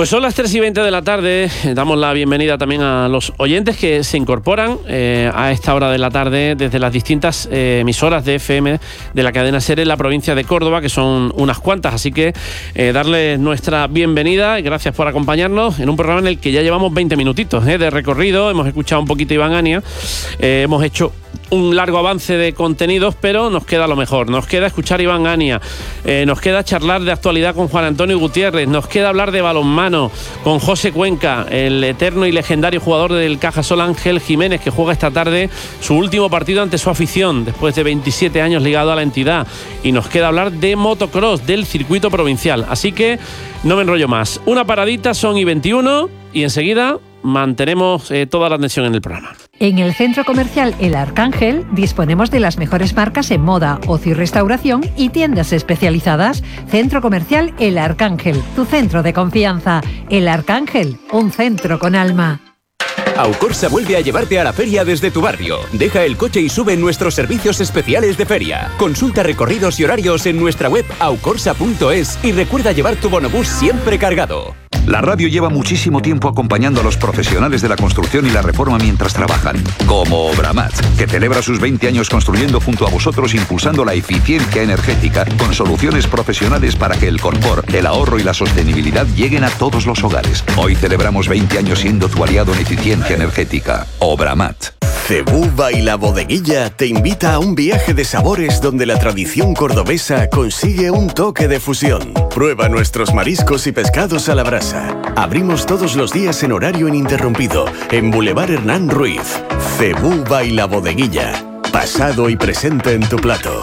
Pues son las 3:20 de la tarde. Damos la bienvenida también a los oyentes que se incorporan a esta hora de la tarde desde las distintas emisoras de FM de la cadena SER en la provincia de Córdoba, que son unas cuantas. Así que darles nuestra bienvenida y gracias por acompañarnos en un programa en el que ya llevamos 20 minutitos de recorrido. Hemos escuchado un poquito a Iván Ania, hemos hecho un largo avance de contenidos, pero nos queda lo mejor. Nos queda escuchar a Iván Ania, nos queda charlar de actualidad con Juan Antonio Gutiérrez, nos queda hablar de balonmano con José Cuenca, el eterno y legendario jugador del Cajasol Ángel Jiménez, que juega esta tarde su último partido ante su afición después de 27 años ligado a la entidad. Y nos queda hablar de motocross, del circuito provincial. Así que no me enrollo más. Una paradita, son y 21, y enseguida mantenemos toda la atención en el programa. En el Centro Comercial El Arcángel disponemos de las mejores marcas en moda, ocio y restauración y tiendas especializadas. Centro Comercial El Arcángel, tu centro de confianza. El Arcángel, un centro con alma. Aucorsa vuelve a llevarte a la feria desde tu barrio. Deja el coche y sube en nuestros servicios especiales de feria. Consulta recorridos y horarios en nuestra web aucorsa.es y recuerda llevar tu bonobús siempre cargado. La radio lleva muchísimo tiempo acompañando a los profesionales de la construcción y la reforma mientras trabajan. Como Obramat, que celebra sus 20 años construyendo junto a vosotros, impulsando la eficiencia energética con soluciones profesionales para que el confort, el ahorro y la sostenibilidad lleguen a todos los hogares. Hoy celebramos 20 años siendo tu aliado en eficiencia energética. Obramat. Cebuba y La Bodeguilla te invita a un viaje de sabores donde la tradición cordobesa consigue un toque de fusión. Prueba nuestros mariscos y pescados a la brasa. Abrimos todos los días en horario ininterrumpido en Boulevard Hernán Ruiz. Cebuba y La Bodeguilla. Pasado y presente en tu plato.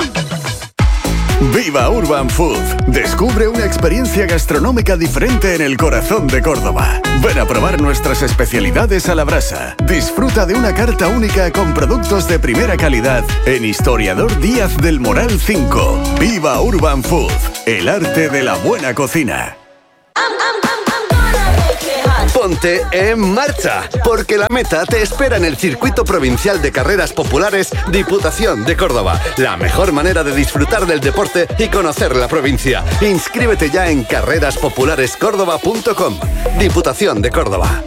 ¡Viva Urban Food! Descubre una experiencia gastronómica diferente en el corazón de Córdoba. Ven a probar nuestras especialidades a la brasa. Disfruta de una carta única con productos de primera calidad en Historiador Díaz del Moral 5. ¡Viva Urban Food! El arte de la buena cocina. Ponte en marcha, porque la meta te espera en el Circuito Provincial de Carreras Populares Diputación de Córdoba. La mejor manera de disfrutar del deporte y conocer la provincia. Inscríbete ya en carreraspopularescórdoba.com. Diputación de Córdoba.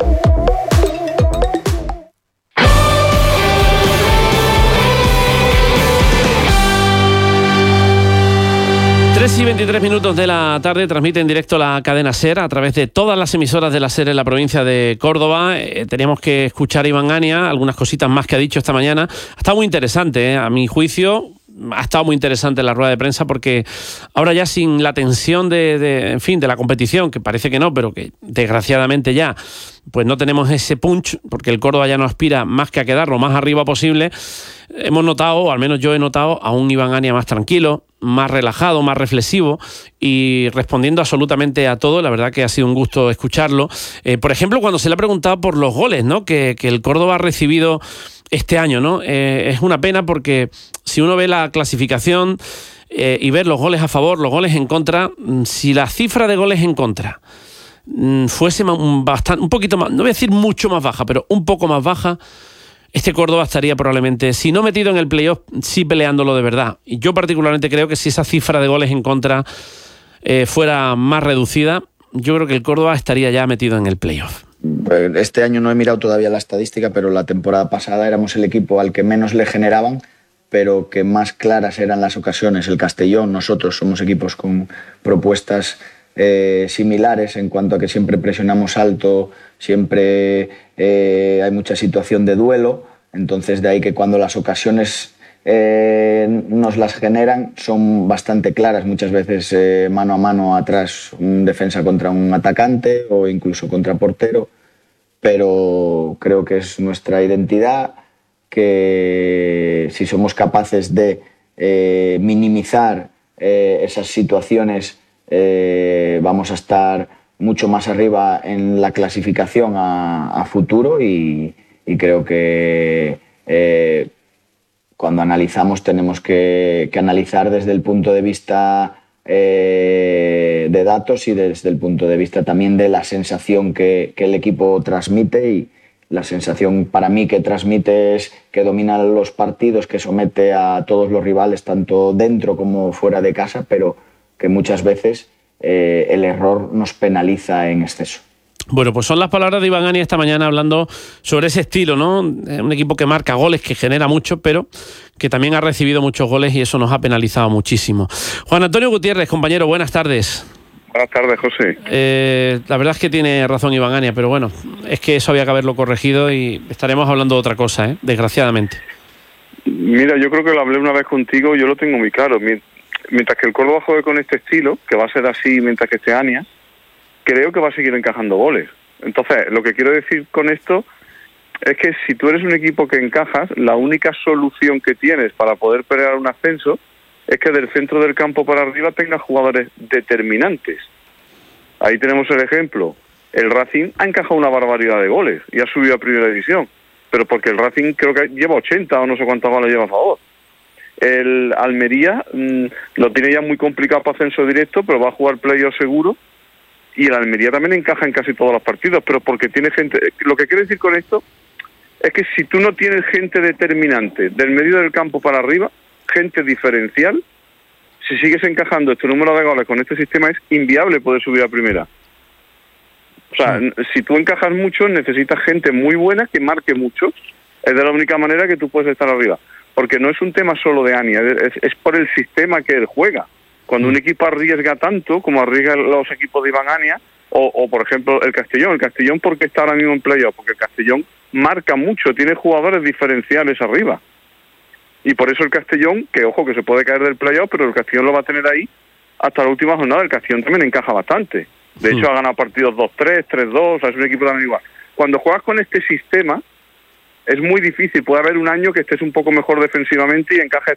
3:23 de la tarde, transmite en directo la cadena SER a través de todas las emisoras de la SER en la provincia de Córdoba. Teníamos que escuchar a Iván Ania, algunas cositas más que ha dicho esta mañana. Ha estado muy interesante, a mi juicio. Ha estado muy interesante la rueda de prensa, porque ahora ya sin la tensión de la competición, que parece que no, pero que desgraciadamente ya pues no tenemos ese punch, porque el Córdoba ya no aspira más que a quedar lo más arriba posible. Hemos notado, o al menos yo he notado, a un Iván Ania más tranquilo, más relajado, más reflexivo y respondiendo absolutamente a todo. La verdad que ha sido un gusto escucharlo. Por ejemplo, cuando se le ha preguntado por los goles, ¿no?, que el Córdoba ha recibido este año, ¿no? Es una pena, porque si uno ve la clasificación y ver los goles a favor, los goles en contra, si la cifra de goles en contra fuese un poquito más, no voy a decir mucho más baja, pero un poco más baja, este Córdoba estaría probablemente, si no metido en el playoff, sí peleándolo de verdad. Y yo particularmente creo que si esa cifra de goles en contra fuera más reducida, yo creo que el Córdoba estaría ya metido en el playoff. Este año no he mirado todavía la estadística, pero la temporada pasada éramos el equipo al que menos le generaban, pero que más claras eran las ocasiones. El Castellón, nosotros somos equipos con propuestas similares en cuanto a que siempre presionamos alto, siempre hay mucha situación de duelo, entonces de ahí que cuando las ocasiones nos las generan son bastante claras, muchas veces mano a mano atrás, un defensa contra un atacante o incluso contra portero, pero creo que es nuestra identidad, que si somos capaces de minimizar esas situaciones, vamos a estar mucho más arriba en la clasificación a futuro, y creo que cuando analizamos tenemos que analizar desde el punto de vista de datos y desde el punto de vista también de la sensación que el equipo transmite, y la sensación para mí que transmite es que domina los partidos, que somete a todos los rivales tanto dentro como fuera de casa, pero que muchas veces el error nos penaliza en exceso. Bueno, pues son las palabras de Iván Ania esta mañana hablando sobre ese estilo, ¿no? Un equipo que marca goles, que genera mucho, pero que también ha recibido muchos goles y eso nos ha penalizado muchísimo. Juan Antonio Gutiérrez, compañero, buenas tardes. Buenas tardes, José. La verdad es que tiene razón Iván Ania, pero bueno, es que eso había que haberlo corregido y estaremos hablando de otra cosa, desgraciadamente. Mira, yo creo que lo hablé una vez contigo, yo lo tengo muy claro. Mientras que el Córdoba juegue con este estilo, que va a ser así mientras que esté Ania, creo que va a seguir encajando goles. Entonces, lo que quiero decir con esto es que si tú eres un equipo que encajas, la única solución que tienes para poder pelear un ascenso es que del centro del campo para arriba tengas jugadores determinantes. Ahí tenemos el ejemplo. El Racing ha encajado una barbaridad de goles y ha subido a primera división, pero porque el Racing creo que lleva 80 o no sé cuántos goles lleva a favor. El Almería lo tiene ya muy complicado para ascenso directo, pero va a jugar playoff seguro. Y el Almería también encaja en casi todos los partidos, pero porque tiene gente... Lo que quiero decir con esto es que si tú no tienes gente determinante del medio del campo para arriba, gente diferencial, si sigues encajando este número de goles con este sistema es inviable poder subir a primera. O sea, si tú encajas mucho, necesitas gente muy buena que marque mucho. Es de la única manera que tú puedes estar arriba. Porque no es un tema solo de Ania, es por el sistema que él juega. Cuando un equipo arriesga tanto, como arriesgan los equipos de Iván Ania, o por ejemplo el Castellón, ¿por qué está ahora mismo en playoff? Porque el Castellón marca mucho, tiene jugadores diferenciales arriba. Y por eso el Castellón, que ojo que se puede caer del playoff, pero el Castellón lo va a tener ahí hasta la última jornada. El Castellón también encaja bastante. De hecho ha ganado partidos 2-3, 3-2, o sea, es un equipo también igual. Cuando juegas con este sistema, es muy difícil. Puede haber un año que estés un poco mejor defensivamente y encajes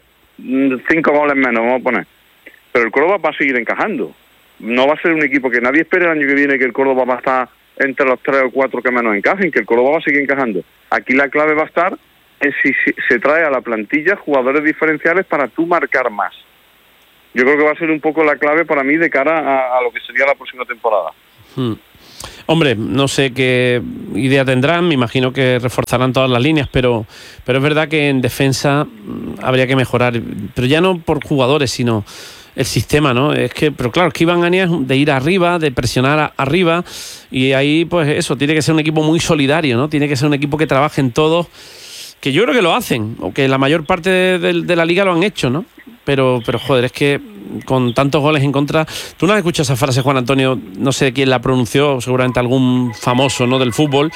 5 goles menos, vamos a poner. Pero el Córdoba va a seguir encajando. No va a ser un equipo que nadie espere el año que viene que el Córdoba va a estar entre los 3 o 4 que menos encajen, que el Córdoba va a seguir encajando. Aquí la clave va a estar en si se trae a la plantilla jugadores diferenciales para tú marcar más. Yo creo que va a ser un poco la clave para mí de cara a lo que sería la próxima temporada. Hombre, no sé qué idea tendrán, me imagino que reforzarán todas las líneas, pero es verdad que en defensa habría que mejorar, pero ya no por jugadores, sino el sistema, ¿no? Pero claro, es que Iván Ania es de ir arriba, de presionar arriba, y ahí pues eso, tiene que ser un equipo muy solidario, ¿no? Tiene que ser un equipo que trabaje en todos, que yo creo que lo hacen, o que la mayor parte de la liga lo han hecho, ¿no? Pero joder, es que con tantos goles en contra... Tú no has escuchado esa frase, Juan Antonio, no sé quién la pronunció, seguramente algún famoso, ¿no?, del fútbol,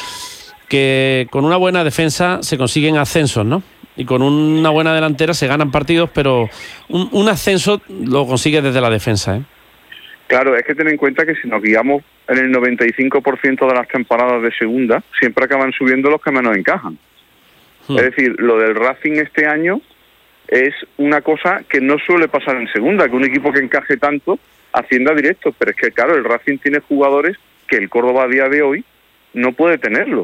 que con una buena defensa se consiguen ascensos, ¿no? Y con una buena delantera se ganan partidos, pero un ascenso lo consigues desde la defensa, ¿eh? Claro, es que ten en cuenta que si nos guiamos en el 95% de las temporadas de segunda, siempre acaban subiendo los que menos encajan. Es decir, lo del Racing este año es una cosa que no suele pasar en segunda, que un equipo que encaje tanto ascienda directo, pero es que claro, el Racing tiene jugadores que el Córdoba a día de hoy no puede tenerlos.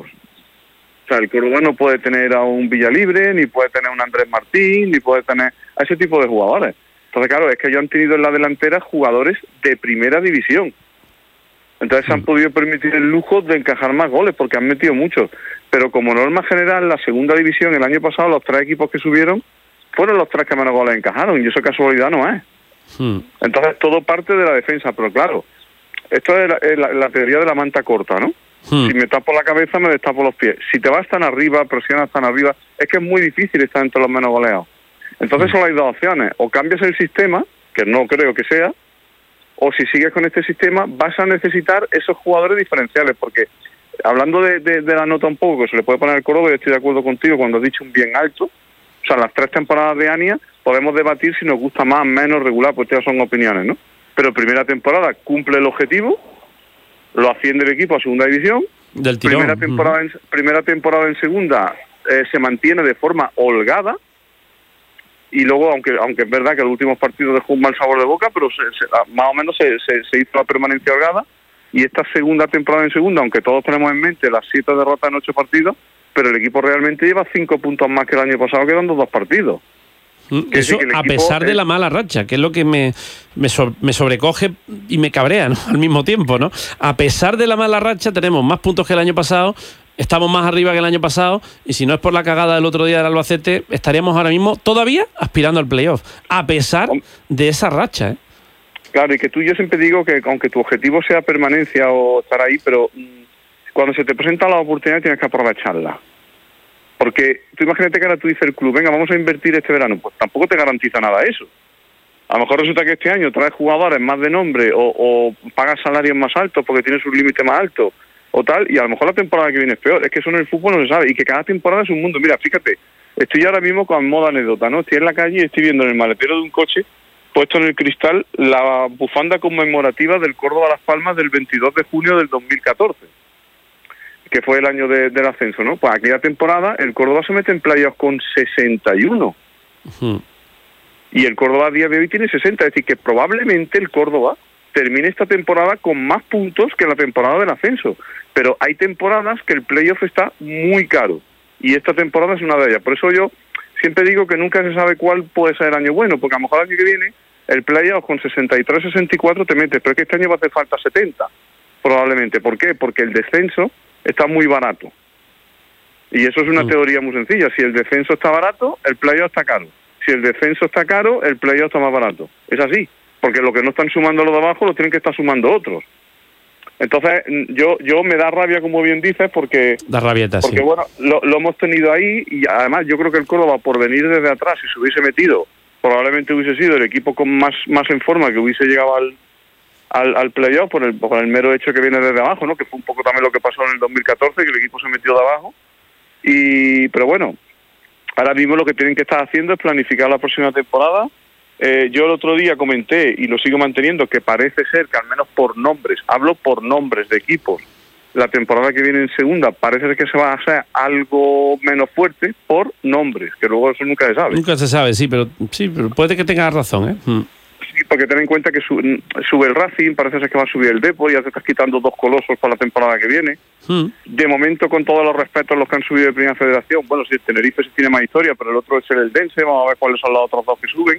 O sea, el Córdoba no puede tener a un Villalibre, ni puede tener a un Andrés Martín, ni puede tener a ese tipo de jugadores. Entonces, claro, es que ellos han tenido en la delantera jugadores de primera división. Entonces se han podido permitir el lujo de encajar más goles, porque han metido muchos. Pero como norma general, la segunda división, el año pasado, los 3 equipos que subieron fueron los 3 que menos goles encajaron, y eso casualidad no es. Entonces todo parte de la defensa, pero claro, esto es la teoría de la manta corta, ¿no? Si me tapo la cabeza, me destapo los pies. Si te vas tan arriba, presionas tan arriba, es que es muy difícil estar entre los menos goleados. Entonces solo hay 2 opciones: o cambias el sistema, que no creo que sea, o si sigues con este sistema vas a necesitar esos jugadores diferenciales, porque hablando de la nota un poco que se le puede poner al Córdoba, y estoy de acuerdo contigo cuando has dicho un bien alto. O sea, las 3 temporadas de Ania podemos debatir si nos gusta más, menos, regular, pues ya son opiniones, ¿no? Pero primera temporada cumple el objetivo, lo asciende el equipo a segunda división. Del tirón. Primera temporada en segunda se mantiene de forma holgada, y luego, aunque es verdad que los últimos partidos dejó un mal sabor de boca, pero más o menos se hizo la permanencia holgada, y esta segunda temporada en segunda, aunque todos tenemos en mente las 7 derrotas en 8 partidos, pero el equipo realmente lleva 5 puntos más que el año pasado, quedando 2 partidos. Eso a pesar de la mala racha, que es lo que me sobrecoge y me cabrea, ¿no?, al mismo tiempo, ¿no? A pesar de la mala racha tenemos más puntos que el año pasado, estamos más arriba que el año pasado, y si no es por la cagada del otro día del Albacete, estaríamos ahora mismo todavía aspirando al playoff, a pesar de esa racha, ¿eh? Claro, y que yo siempre digo que aunque tu objetivo sea permanencia o estar ahí, pero cuando se te presenta la oportunidad tienes que aprovecharla. Porque tú imagínate que ahora tú dices el club, venga, vamos a invertir este verano, pues tampoco te garantiza nada eso. A lo mejor resulta que este año traes jugadores más de nombre o pagas salarios más altos porque tienes un límite más alto o tal, y a lo mejor la temporada que viene es peor. Es que eso en el fútbol no se sabe, y que cada temporada es un mundo. Mira, fíjate, estoy ahora mismo con modo anécdota, ¿no? Estoy en la calle y estoy viendo en el maletero de un coche, puesto en el cristal, la bufanda conmemorativa del Córdoba Las Palmas del 22 de junio del 2014. Que fue el año del ascenso, ¿no? Pues aquella temporada el Córdoba se mete en playoffs con 61. Uh-huh. Y el Córdoba a día de hoy tiene 60. Es decir, que probablemente el Córdoba termine esta temporada con más puntos que la temporada del ascenso. Pero hay temporadas que el playoff está muy caro. Y esta temporada es una de ellas. Por eso yo siempre digo que nunca se sabe cuál puede ser el año bueno. Porque a lo mejor el año que viene el playoff con 63, 64 te metes. Pero es que este año va a hacer falta 70. Probablemente. ¿Por qué? Porque el descenso está muy barato. Y eso es una teoría muy sencilla. Si el descenso está barato, el playoff está caro. Si el descenso está caro, el playoff está más barato. Es así. Porque lo que no están sumando los de abajo, lo tienen que estar sumando otros. Entonces, yo me da rabia, como bien dices, porque... Da rabieta, porque sí. Bueno, lo hemos tenido ahí, y además yo creo que el Córdoba, por venir desde atrás, si se hubiese metido, probablemente hubiese sido el equipo con más en forma que hubiese llegado al playoff por el mero hecho que viene desde abajo, ¿no? Que fue un poco también lo que pasó en el 2014, que el equipo se metió de abajo. Pero bueno, ahora mismo lo que tienen que estar haciendo es planificar la próxima temporada. Yo el otro día comenté, y lo sigo manteniendo, que parece ser que al menos por nombres, hablo por nombres de equipos, la temporada que viene en segunda parece ser que se va a hacer algo menos fuerte por nombres, que luego eso nunca se sabe. Nunca se sabe, sí, pero puede que tengas razón, ¿eh? Sí, porque ten en cuenta que sube el Racing, parece ser que va a subir el Depor, ya te estás quitando 2 colosos para la temporada que viene. De momento, con todos los respetos, los que han subido de Primera Federación, bueno, si el Tenerife sí tiene más historia, pero el otro es el Eldense, vamos a ver cuáles son los otros 2 que suben.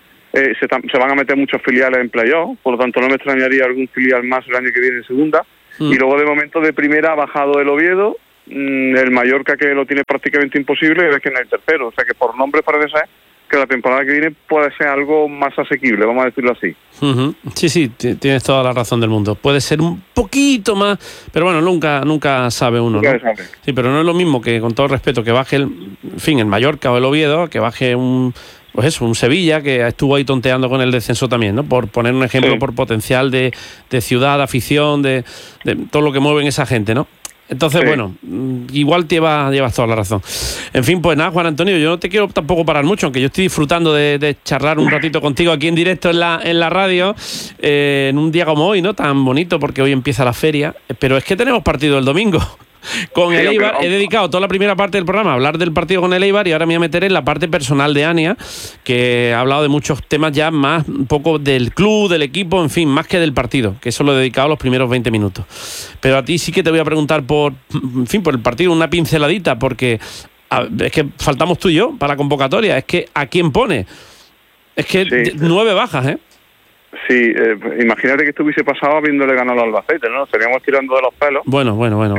Se van a meter muchos filiales en playoff, por lo tanto no me extrañaría algún filial más el año que viene en segunda. Y luego, de momento, de primera ha bajado el Oviedo, el Mallorca, que lo tiene prácticamente imposible, y ves que en el tercero. O sea que por nombre parece ser que la temporada que viene puede ser algo más asequible, vamos a decirlo así. Sí, tienes toda la razón del mundo. Puede ser un poquito más, pero bueno, nunca sabe uno, ¿no? Sabe. Sí, pero no es lo mismo que, con todo respeto, que baje el Mallorca o el Oviedo, que baje un Sevilla que estuvo ahí tonteando con el descenso también, ¿no? Por poner un ejemplo, por potencial de ciudad, de afición, de todo lo que mueven esa gente, ¿no? Entonces, bueno, igual llevas toda la razón. En fin, pues nada, Juan Antonio, yo no te quiero tampoco parar mucho, aunque yo estoy disfrutando de charlar un ratito contigo aquí en directo en la radio, en un día como hoy, ¿no? Tan bonito, porque hoy empieza la feria, pero es que tenemos partido el domingo. Con el Eibar he dedicado toda la primera parte del programa a hablar del partido con el Eibar, y ahora me voy a meter en la parte personal de Ania, que ha hablado de muchos temas ya más un poco del club, del equipo, en fin, más que del partido, que eso lo he dedicado los primeros 20 minutos. Pero a ti sí que te voy a preguntar por el partido, una pinceladita, porque es que faltamos tú y yo para la convocatoria. Es que ¿a quién pone? Es que 9 bajas, ¿eh? Sí, imagínate que esto hubiese pasado habiéndole ganado al Albacete, ¿no? Estaríamos tirando de los pelos. Bueno.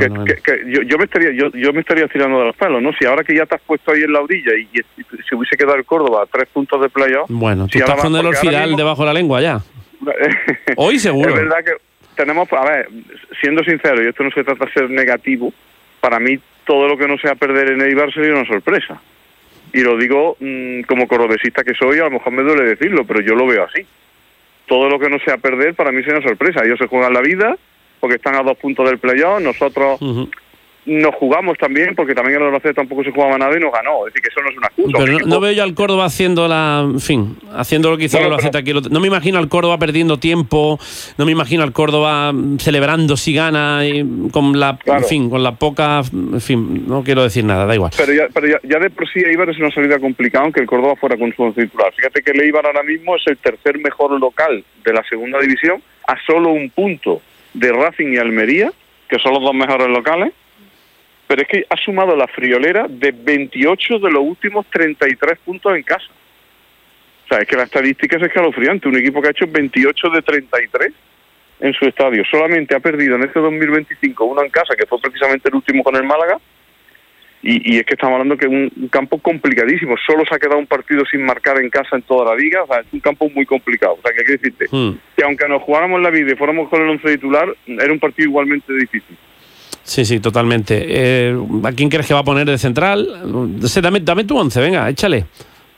Yo me estaría tirando de los pelos, ¿no? Si ahora que ya te has puesto ahí en la orilla y se hubiese quedado el Córdoba a 3 puntos de playoff... Bueno, tú estás con el Orfidal debajo de la lengua ya. Hoy seguro. Es verdad que tenemos... A ver, siendo sincero, y esto no se trata de ser negativo, para mí todo lo que no sea perder en Eibar sería una sorpresa. Y lo digo como cordobesista que soy, a lo mejor me duele decirlo, pero yo lo veo así. Todo lo que no sea perder para mí sería una sorpresa. Ellos se juegan la vida porque están a 2 puntos del playoff. Nosotros nos jugamos también porque también el Albacete tampoco se jugaba nada y nos ganó. Es decir, que eso no es una excusa. Pero no veo yo al Córdoba haciendo lo que hizo el Albacete aquí. No me imagino al Córdoba perdiendo tiempo. No me imagino al Córdoba celebrando si gana con la poca... En fin, no quiero decir nada, da igual. Pero ya de por sí Eibar es una salida complicada, aunque el Córdoba fuera con su titular. Fíjate que el Eibar ahora mismo es el tercer mejor local de la segunda división, a solo 1 punto de Racing y Almería, que son los 2 mejores locales. Pero es que ha sumado la friolera de 28 de los últimos 33 puntos en casa. O sea, es que la estadística es escalofriante. Un equipo que ha hecho 28 de 33 en su estadio. Solamente ha perdido en este 2025 uno en casa, que fue precisamente el último con el Málaga. Y es que estamos hablando que es un campo complicadísimo. Solo se ha quedado un partido sin marcar en casa en toda la liga. O sea, es un campo muy complicado. O sea, que hay que decirte que aunque nos jugáramos la vida y fuéramos con el 11 titular, era un partido igualmente difícil. Sí, totalmente. ¿A quién crees que va a poner de central? Dame tu 11, venga, échale.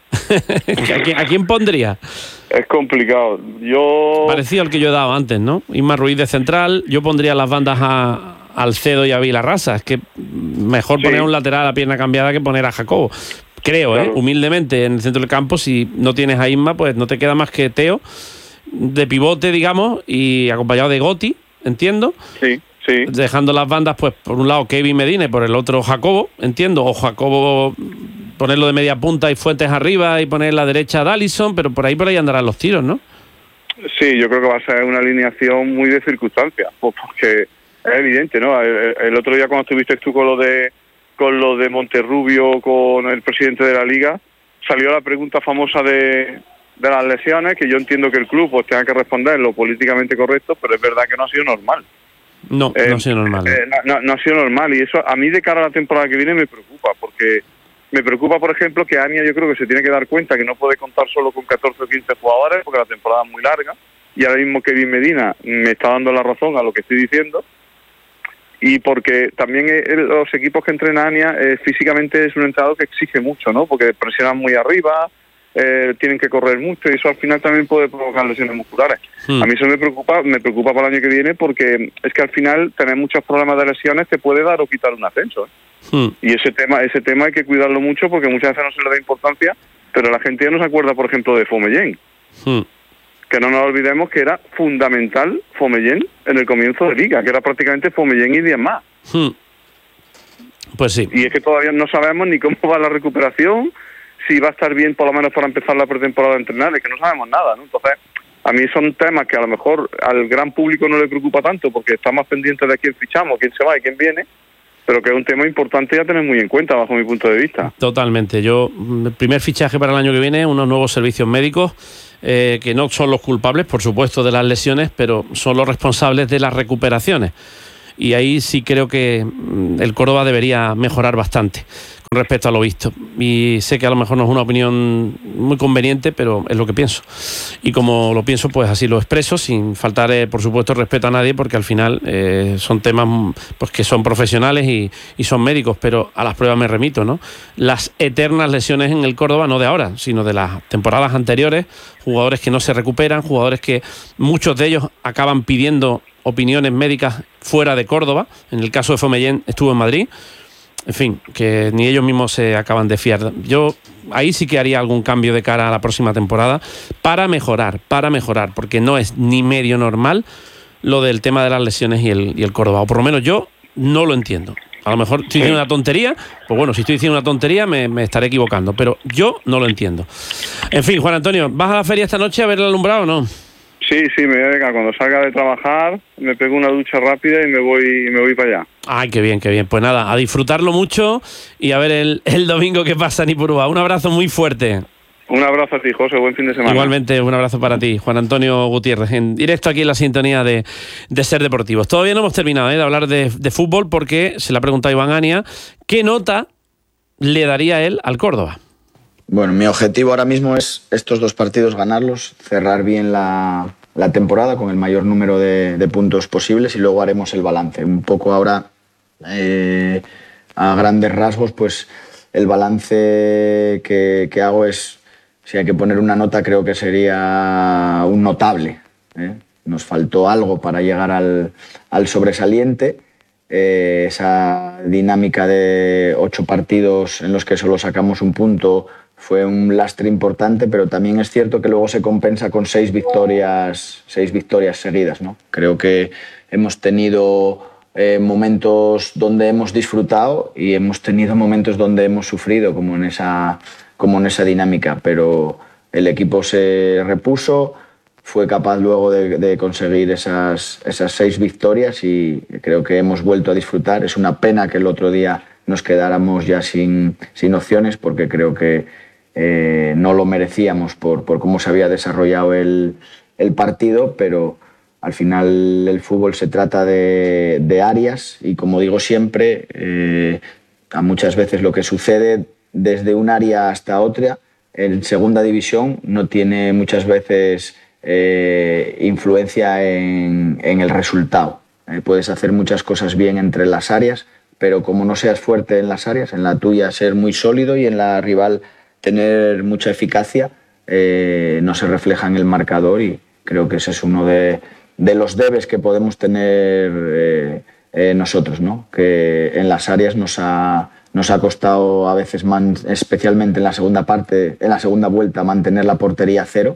¿A quién pondría? Es complicado. Yo... Parecido al que yo he dado antes, ¿no? Isma Ruiz de central. Yo pondría las bandas a Alcedo y a Vilarrasa. Es que mejor poner un lateral a pierna cambiada que poner a Jacobo. Creo, claro. Humildemente, en el centro del campo, si no tienes a Isma, pues no te queda más que Teo de pivote, digamos, y acompañado de Gotti, entiendo. Sí. Dejando las bandas, pues por un lado Kevin Medina y por el otro Jacobo, entiendo. O Jacobo ponerlo de media punta y Fuentes arriba y poner la derecha a Dallison, pero por ahí andarán los tiros, ¿no? Sí, yo creo que va a ser una alineación muy de circunstancias, pues porque es evidente, ¿no? El otro día cuando estuviste tú con lo de Monterrubio, con el presidente de la Liga, salió la pregunta famosa de las lesiones, que yo entiendo que el club pues tenga que responder lo políticamente correcto, pero es verdad que no ha sido normal. No ha sido normal. No ha sido normal, y eso a mí de cara a la temporada que viene me preocupa, porque me preocupa, por ejemplo, que Ania yo creo que se tiene que dar cuenta que no puede contar solo con 14 o 15 jugadores, porque la temporada es muy larga, y ahora mismo Kevin Medina me está dando la razón a lo que estoy diciendo, y porque también los equipos que entrena Ania físicamente es un entrenador que exige mucho, ¿no? Porque presionan muy arriba, tienen que correr mucho, y eso al final también puede provocar lesiones musculares. A mí eso me preocupa para el año que viene, porque es que al final tener muchos problemas de lesiones te puede dar o quitar un ascenso, ¿eh? Y ese tema hay que cuidarlo mucho, porque muchas veces no se le da importancia, pero la gente ya no se acuerda, por ejemplo, de Fomellén. Que no nos olvidemos que era fundamental Fomellén en el comienzo de Liga, que era prácticamente Fomellén y 10 más. Pues sí. Y es que todavía no sabemos ni cómo va la recuperación, si va a estar bien por lo menos para empezar la pretemporada a entrenar, es que no sabemos nada, ¿no? Entonces, a mí son temas que a lo mejor al gran público no le preocupa tanto, porque está más pendiente de quién fichamos, quién se va y quién viene, pero que es un tema importante a tener muy en cuenta bajo mi punto de vista. Totalmente. El primer fichaje para el año que viene, unos nuevos servicios médicos, que no son los culpables, por supuesto, de las lesiones, pero son los responsables de las recuperaciones. Y ahí sí creo que el Córdoba debería mejorar bastante con respecto a lo visto. Y sé que a lo mejor no es una opinión muy conveniente, pero es lo que pienso. Y como lo pienso, pues así lo expreso, sin faltar, por supuesto, respeto a nadie, porque al final son temas pues que son profesionales y son médicos, pero a las pruebas me remito, ¿no? Las eternas lesiones en el Córdoba, no de ahora, sino de las temporadas anteriores, jugadores que no se recuperan, jugadores que muchos de ellos acaban pidiendo opiniones médicas fuera de Córdoba. En el caso de Fomellén estuvo en Madrid. En fin, que ni ellos mismos se acaban de fiar. Yo ahí sí que haría algún cambio de cara a la próxima temporada para mejorar, porque no es ni medio normal lo del tema de las lesiones y el Córdoba, o por lo menos yo no lo entiendo. A lo mejor estoy diciendo una tontería, pues bueno, si estoy diciendo una tontería me estaré equivocando, pero yo no lo entiendo. En fin, Juan Antonio, ¿vas a la feria esta noche a ver el alumbrado o no? Sí, venga, cuando salga de trabajar me pego una ducha rápida y me voy para allá. Ay, qué bien. Pues nada, a disfrutarlo mucho y a ver el domingo qué pasa en Ipurúa. Un abrazo muy fuerte. Un abrazo a ti, José, buen fin de semana. Igualmente, un abrazo para ti, Juan Antonio Gutiérrez, en directo aquí en la sintonía de Ser Deportivos. Todavía no hemos terminado de hablar de fútbol, porque se le ha preguntado a Iván Ania qué nota le daría él al Córdoba. Bueno, mi objetivo ahora mismo es estos 2 partidos ganarlos, cerrar bien la temporada con el mayor número de puntos posibles, y luego haremos el balance. Un poco ahora, a grandes rasgos, pues el balance que hago es, si hay que poner una nota, creo que sería un notable. Nos faltó algo para llegar al sobresaliente. Esa dinámica de 8 partidos en los que solo sacamos un punto fue un lastre importante, pero también es cierto que luego se compensa con 6 victorias seguidas, ¿no? Creo que hemos tenido momentos donde hemos disfrutado y hemos tenido momentos donde hemos sufrido, como en esa dinámica, pero el equipo se repuso, fue capaz luego de conseguir esas 6 victorias, y creo que hemos vuelto a disfrutar. Es una pena que el otro día nos quedáramos ya sin opciones, porque creo que no lo merecíamos por cómo se había desarrollado el partido, pero al final el fútbol se trata de áreas, y como digo siempre, a muchas veces lo que sucede desde un área hasta otra en segunda división no tiene muchas veces influencia en el resultado. puedes hacer muchas cosas bien entre las áreas, pero como no seas fuerte en las áreas, en la tuya ser muy sólido y en la rival tener mucha eficacia, no se refleja en el marcador, y creo que ese es uno de los debes que podemos tener nosotros, ¿no? Que en las áreas nos ha costado a veces, especialmente en la segunda parte, en la segunda vuelta, mantener la portería cero,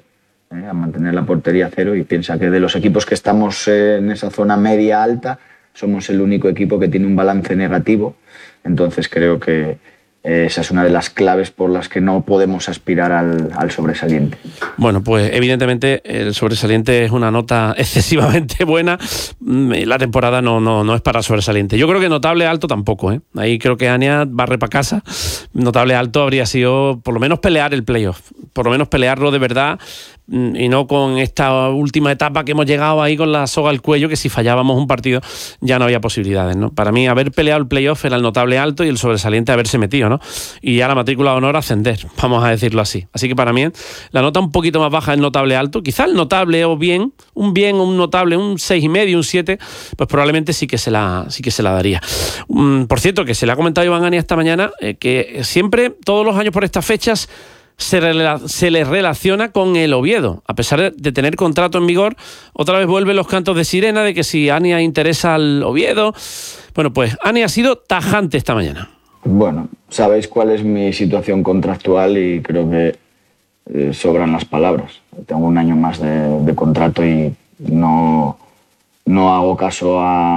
y piensa que de los equipos que estamos en esa zona media alta, somos el único equipo que tiene un balance negativo. Entonces creo que esa es una de las claves por las que no podemos aspirar al sobresaliente. Bueno, pues evidentemente el sobresaliente es una nota excesivamente buena. La temporada no es para sobresaliente. Yo creo que notable alto tampoco, ¿eh? Ahí creo que Ania barre para casa. Notable alto habría sido por lo menos pelear el playoff, por lo menos pelearlo de verdad, y no con esta última etapa que hemos llegado ahí con la soga al cuello, que si fallábamos un partido ya no había posibilidades, ¿no? Para mí haber peleado el playoff era el notable alto y el sobresaliente haberse metido, ¿no? Y ya la matrícula de honor ascender, vamos a decirlo así. Así que para mí la nota un poquito más baja es el notable alto. Quizá el notable o bien, un notable, un 6,5, un 7, pues probablemente sí que se la daría. Por cierto, que se le ha comentado a Iván Ania esta mañana que siempre, todos los años por estas fechas, se le relaciona con el Oviedo. A pesar de tener contrato en vigor, otra vez vuelven los cantos de sirena de que si Ania interesa al Oviedo. Bueno, pues Ania ha sido tajante esta mañana. Bueno, sabéis cuál es mi situación contractual y creo que sobran las palabras. Tengo un año más de contrato y no hago caso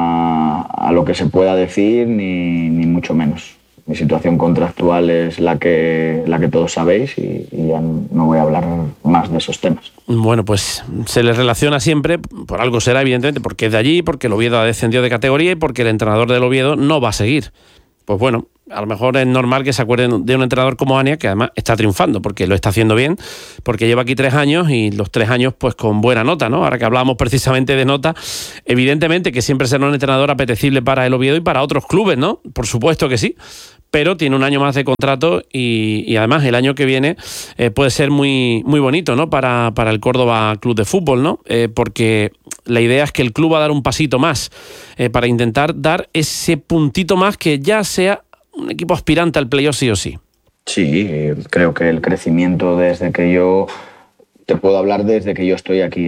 a lo que se pueda decir, ni mucho menos. Mi situación contractual es la que todos sabéis, y ya no voy a hablar más de esos temas. Bueno, pues se le relaciona siempre, por algo será evidentemente, porque es de allí, porque el Oviedo ha descendido de categoría y porque el entrenador del Oviedo no va a seguir. Pues bueno, a lo mejor es normal que se acuerden de un entrenador como Ania, que además está triunfando, porque lo está haciendo bien, porque lleva aquí 3 años y los 3 años pues con buena nota, ¿no? Ahora que hablábamos precisamente de nota, evidentemente que siempre será un entrenador apetecible para el Oviedo y para otros clubes, ¿no? Por supuesto que sí, pero tiene un año más de contrato y además el año que viene puede ser muy, muy bonito, ¿no? Para el Córdoba Club de Fútbol, ¿no? Porque la idea es que el club va a dar un pasito más para intentar dar ese puntito más, que ya sea un equipo aspirante al playoff sí o sí. Sí, creo que el crecimiento desde que yo... Te puedo hablar desde que yo estoy aquí,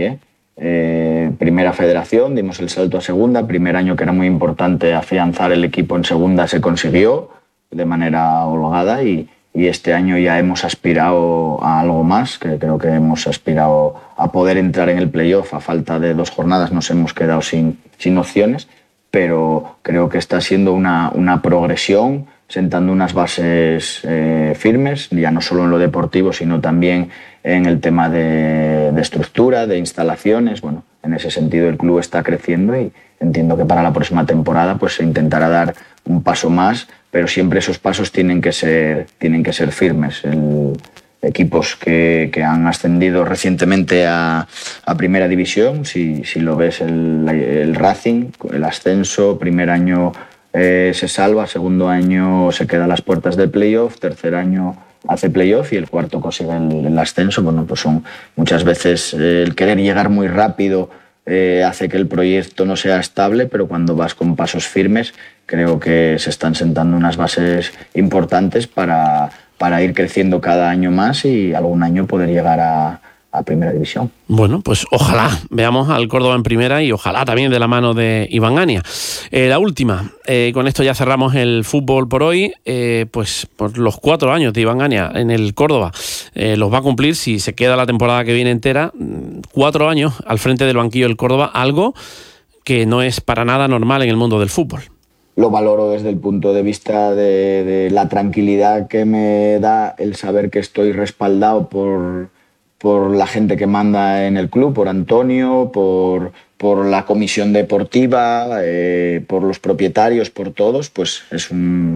Primera federación, dimos el salto a segunda. Primer año que era muy importante afianzar el equipo en segunda se consiguió de manera holgada, y este año ya hemos aspirado a algo más, que creo que hemos aspirado a poder entrar en el playoff. A falta de 2 jornadas nos hemos quedado sin opciones, pero creo que está siendo una progresión, sentando unas bases firmes, ya no solo en lo deportivo, sino también en el tema de estructura, de instalaciones. Bueno, en ese sentido el club está creciendo y entiendo que para la próxima temporada pues se intentará dar un paso más, pero siempre esos pasos tienen que ser firmes. Equipos que han ascendido recientemente a Primera División, si lo ves, el Racing, el ascenso, primer año se salva, segundo año se queda a las puertas del playoff, tercer año hace playoff y el cuarto consigue el ascenso. Bueno, pues son muchas veces el querer llegar muy rápido hace que el proyecto no sea estable, pero cuando vas con pasos firmes creo que se están sentando unas bases importantes para ir creciendo cada año más y algún año poder llegar a Primera División. Bueno, pues ojalá veamos al Córdoba en primera y ojalá también de la mano de Iván Ania. La última, con esto ya cerramos el fútbol por hoy, pues por los 4 años de Iván Ania en el Córdoba, los va a cumplir si se queda la temporada que viene entera, 4 años al frente del banquillo del Córdoba, algo que no es para nada normal en el mundo del fútbol. Lo valoro desde el punto de vista de la tranquilidad que me da el saber que estoy respaldado por la gente que manda en el club, por Antonio, por la comisión deportiva, por los propietarios, por todos. Pues es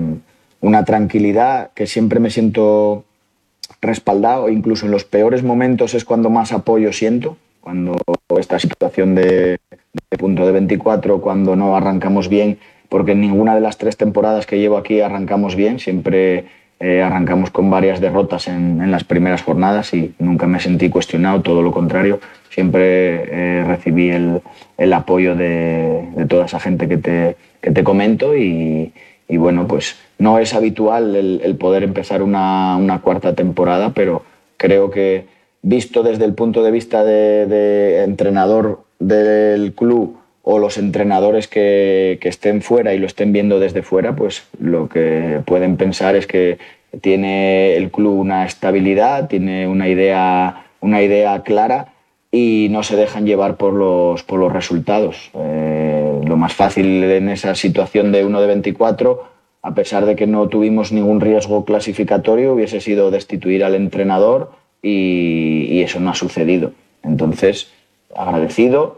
una tranquilidad que siempre me siento respaldado. Incluso en los peores momentos es cuando más apoyo siento, cuando esta situación de punto de 24, cuando no arrancamos bien, porque en ninguna de las 3 temporadas que llevo aquí arrancamos bien, siempre arrancamos con varias derrotas en las primeras jornadas y nunca me sentí cuestionado, todo lo contrario. Siempre recibí el apoyo de toda esa gente que te comento y bueno, pues no es habitual el poder empezar una cuarta temporada, pero creo que visto desde el punto de vista de entrenador del club o los entrenadores que estén fuera y lo estén viendo desde fuera, pues lo que pueden pensar es que tiene el club una estabilidad, tiene una idea clara y no se dejan llevar por los resultados. Lo más fácil en esa situación de 1 de 24, a pesar de que no tuvimos ningún riesgo clasificatorio, hubiese sido destituir al entrenador y eso no ha sucedido. Entonces, agradecido.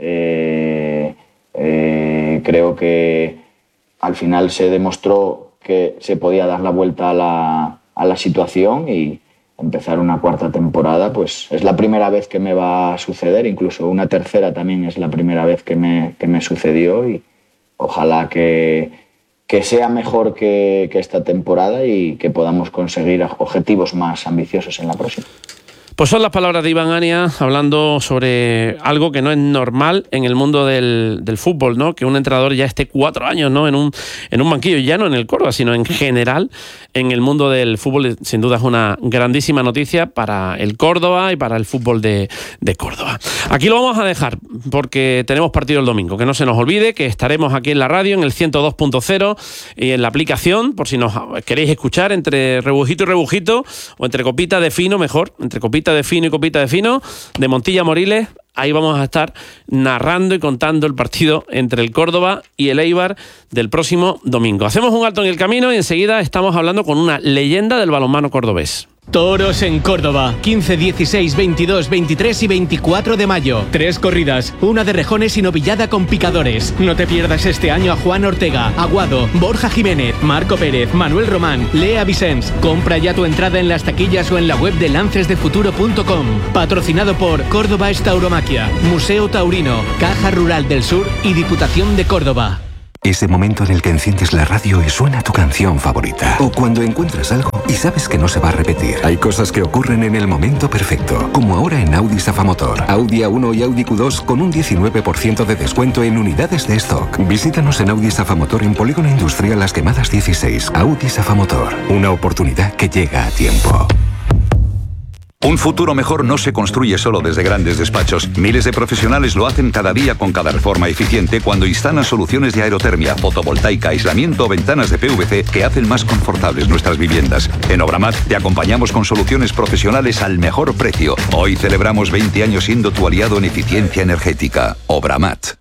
Creo que al final se demostró que se podía dar la vuelta a la situación y empezar una cuarta temporada, pues es la primera vez que me va a suceder, incluso una tercera también es la primera vez que me sucedió y ojalá que sea mejor que esta temporada y que podamos conseguir objetivos más ambiciosos en la próxima. Pues son las palabras de Iván Ania hablando sobre algo que no es normal en el mundo del fútbol, ¿no? Que un entrenador ya esté 4 años, ¿no? en un banquillo, ya no en el Córdoba, sino en general en el mundo del fútbol. Sin duda es una grandísima noticia para el Córdoba y para el fútbol de Córdoba. Aquí lo vamos a dejar porque tenemos partido el domingo. Que no se nos olvide que estaremos aquí en la radio, en el 102.0 y en la aplicación, por si nos queréis escuchar entre rebujito y rebujito, o entre copita de fino, mejor, entre copita de fino y copita de fino, de Montilla Moriles. Ahí vamos a estar narrando y contando el partido entre el Córdoba y el Eibar del próximo domingo. Hacemos un alto en el camino y enseguida estamos hablando con una leyenda del balonmano cordobés. Toros en Córdoba, 15, 16, 22, 23 y 24 de mayo. 3 corridas, una de rejones y novillada con picadores. No te pierdas este año a Juan Ortega, Aguado, Borja Jiménez, Marco Pérez, Manuel Román, Lea Vicens. Compra ya tu entrada en las taquillas o en la web de lancesdefuturo.com. Patrocinado por Córdoba Tauromaquia, Museo Taurino, Caja Rural del Sur y Diputación de Córdoba. Ese momento en el que enciendes la radio y suena tu canción favorita. O cuando encuentras algo y sabes que no se va a repetir. Hay cosas que ocurren en el momento perfecto. Como ahora en Audi Safamotor. Audi A1 y Audi Q2 con un 19% de descuento en unidades de stock. Visítanos en Audi Safamotor en Polígono Industrial Las Quemadas 16. Audi Safamotor. Una oportunidad que llega a tiempo. Un futuro mejor no se construye solo desde grandes despachos. Miles de profesionales lo hacen cada día con cada reforma eficiente cuando instalan soluciones de aerotermia, fotovoltaica, aislamiento o ventanas de PVC que hacen más confortables nuestras viviendas. En Obramat te acompañamos con soluciones profesionales al mejor precio. Hoy celebramos 20 años siendo tu aliado en eficiencia energética. Obramat.